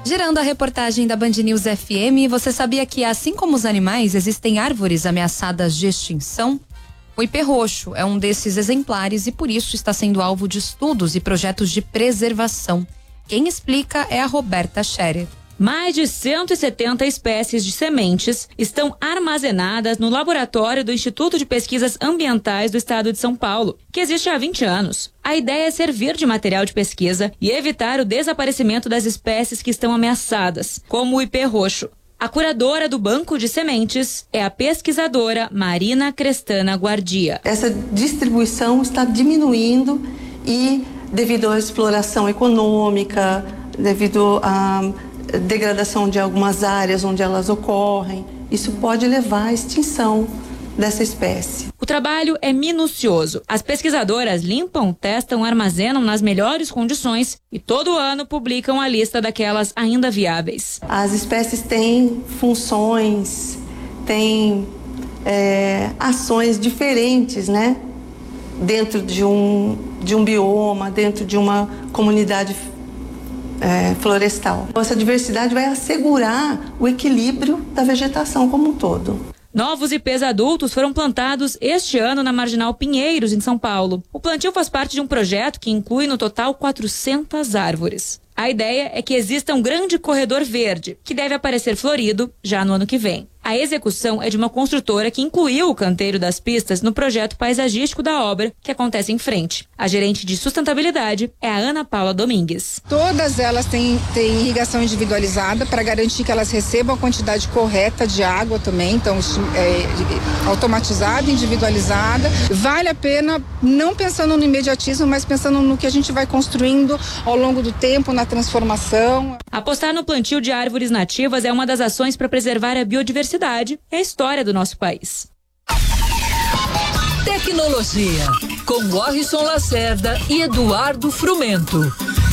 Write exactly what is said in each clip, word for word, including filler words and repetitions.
Girando a reportagem da Band News F M, você sabia que, assim como os animais, existem árvores ameaçadas de extinção? O ipê roxo é um desses exemplares e por isso está sendo alvo de estudos e projetos de preservação. Quem explica é a Roberta Scherer. Mais de cento e setenta espécies de sementes estão armazenadas no laboratório do Instituto de Pesquisas Ambientais do Estado de São Paulo, que existe há vinte anos. A ideia é servir de material de pesquisa e evitar o desaparecimento das espécies que estão ameaçadas, como o ipê roxo. A curadora do banco de sementes é a pesquisadora Marina Crestana Guardia. Essa distribuição está diminuindo e, devido à exploração econômica, devido à degradação de algumas áreas onde elas ocorrem, isso pode levar à extinção dessa espécie. O trabalho é minucioso. As pesquisadoras limpam, testam, armazenam nas melhores condições e todo ano publicam a lista daquelas ainda viáveis. As espécies têm funções, têm é, ações diferentes, né? Dentro de um, de um bioma, dentro de uma comunidade É, florestal. Essa diversidade vai assegurar o equilíbrio da vegetação como um todo. Novos ipês adultos foram plantados este ano na Marginal Pinheiros, em São Paulo. O plantio faz parte de um projeto que inclui no total quatrocentas árvores. A ideia é que exista um grande corredor verde, que deve aparecer florido já no ano que vem. A execução é de uma construtora que incluiu o canteiro das pistas no projeto paisagístico da obra, que acontece em frente. A gerente de sustentabilidade é a Ana Paula Domingues. Todas elas têm, têm irrigação individualizada para garantir que elas recebam a quantidade correta de água também, então é, automatizada, individualizada. Vale a pena, não pensando no imediatismo, mas pensando no que a gente vai construindo ao longo do tempo, na transformação. Apostar no plantio de árvores nativas é uma das ações para preservar a biodiversidade e a história do nosso país. Tecnologia, com Morrison Lacerda e Eduardo Frumento.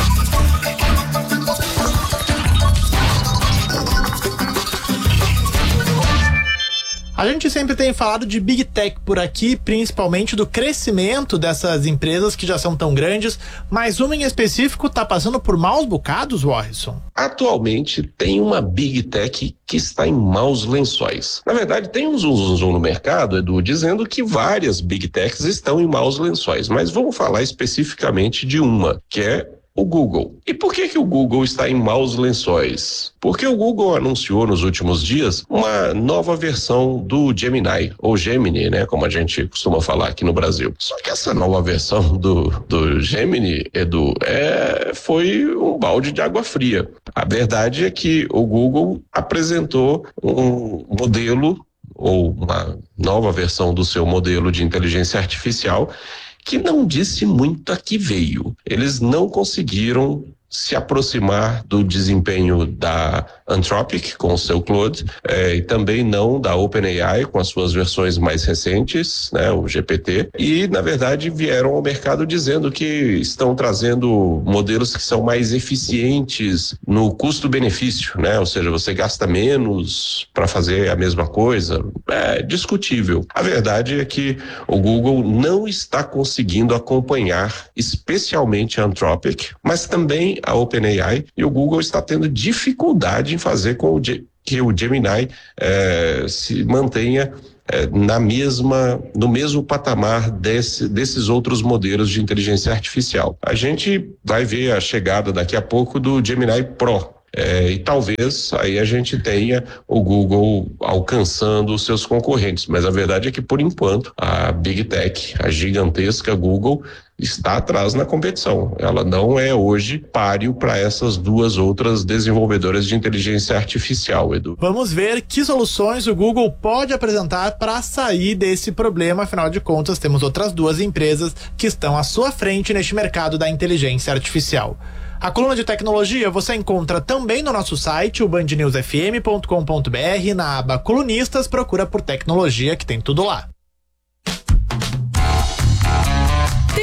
A gente sempre tem falado de Big Tech por aqui, principalmente do crescimento dessas empresas que já são tão grandes, mas uma em específico está passando por maus bocados, Morrison? Atualmente tem uma Big Tech que está em maus lençóis. Na verdade, tem um zoom, zoom, zoom no mercado, Edu, dizendo que várias Big Techs estão em maus lençóis, mas vamos falar especificamente de uma, que é o Google. E por que que o Google está em maus lençóis? Porque o Google anunciou nos últimos dias uma nova versão do Gemini, ou Gemini, né, como a gente costuma falar aqui no Brasil. Só que essa nova versão do, do Gemini, Edu, é, foi um balde de água fria. A verdade é que o Google apresentou um modelo, ou uma nova versão do seu modelo de inteligência artificial, que não disse muito a que veio. Eles não conseguiram se aproximar do desempenho da Anthropic com o seu Claude, eh, e também não da OpenAI com as suas versões mais recentes, né, o G P T, e na verdade vieram ao mercado dizendo que estão trazendo modelos que são mais eficientes no custo-benefício, né, ou seja, você gasta menos para fazer a mesma coisa. É discutível. A verdade é que o Google não está conseguindo acompanhar, especialmente a Anthropic, mas também a OpenAI, e o Google está tendo dificuldade em fazer com o G- que o Gemini eh, se mantenha eh, na mesma, no mesmo patamar desse, desses outros modelos de inteligência artificial. A gente vai ver a chegada daqui a pouco do Gemini Pro. É, e talvez aí a gente tenha o Google alcançando os seus concorrentes, mas a verdade é que por enquanto a Big Tech, a gigantesca Google, está atrás na competição. Ela não é hoje páreo para essas duas outras desenvolvedoras de inteligência artificial, Edu. Vamos ver que soluções o Google pode apresentar para sair desse problema. Afinal de contas, temos outras duas empresas que estão à sua frente neste mercado da inteligência artificial. A coluna de tecnologia você encontra também no nosso site, o band news f m ponto com ponto b r, na aba Colunistas, procura por tecnologia que tem tudo lá. T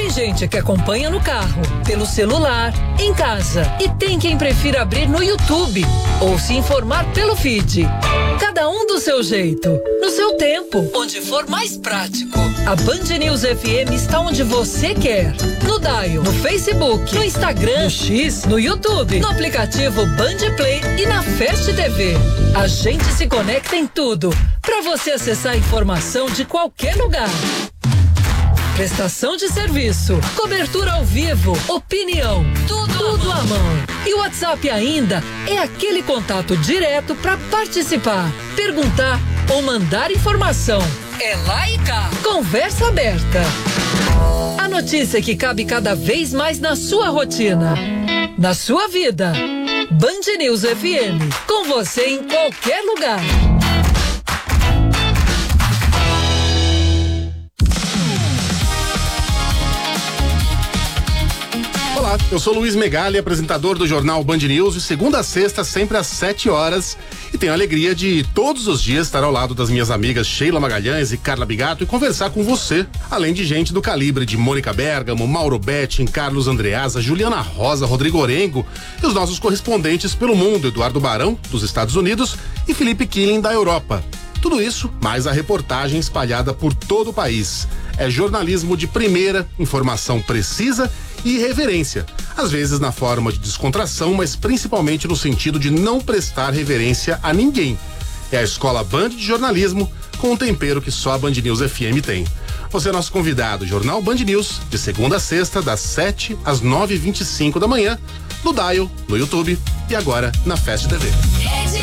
Tem gente que acompanha no carro, pelo celular, em casa. E tem quem prefira abrir no YouTube ou se informar pelo feed. Cada um do seu jeito, no seu tempo, onde for mais prático. A Band News F M está onde você quer. No Dial, no Facebook, no Instagram, no X, no YouTube, no aplicativo Band Play e na Fast T V. A gente se conecta em tudo, para você acessar a informação de qualquer lugar. Prestação de serviço, cobertura ao vivo, opinião, tudo, tudo à mão. E o WhatsApp ainda é aquele contato direto para participar, perguntar ou mandar informação. É lá e cá. Conversa aberta. A notícia que cabe cada vez mais na sua rotina, na sua vida. Band News F M, com você em qualquer lugar. Olá, eu sou Luiz Megali, apresentador do jornal Band News, de segunda a sexta, sempre às sete horas. E tenho a alegria de todos os dias estar ao lado das minhas amigas Sheila Magalhães e Carla Bigato e conversar com você, além de gente do calibre de Mônica Bergamo, Mauro Betting, Carlos Andreasa, Juliana Rosa, Rodrigo Orengo e os nossos correspondentes pelo mundo, Eduardo Barão, dos Estados Unidos, e Felipe Killing, da Europa. Tudo isso, mais a reportagem espalhada por todo o país. É jornalismo de primeira, informação precisa e reverência. Às vezes na forma de descontração, mas principalmente no sentido de não prestar reverência a ninguém. É a Escola Band de Jornalismo, com um tempero que só a Band News F M tem. Você é nosso convidado, Jornal Band News, de segunda a sexta, das sete às nove e vinte e cinco da manhã, no Dial, no YouTube e agora na Fast T V.